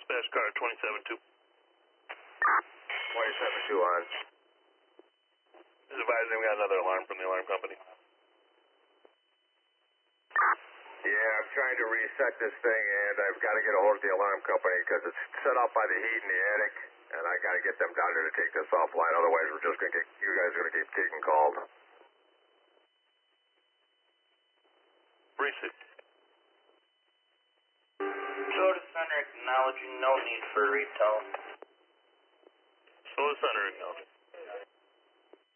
Dispatch car 27-2. 27-2 on. Just advising we got another alarm from the alarm company. Yeah, I'm trying to reset this thing, and I've got to get a hold of the alarm company because it's set off by the heat in the attic, and I got to get them down here to take this offline. Otherwise, we're just going to get, you guys are going to keep getting called. Brief it. Soda Center acknowledging no need for retail. Soda Center acknowledging.